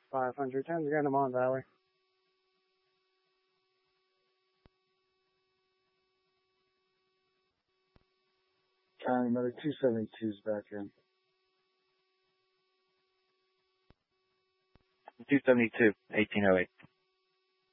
500, 10 again, I'm on Valley. County Medic 272 is back in. 272, 1808.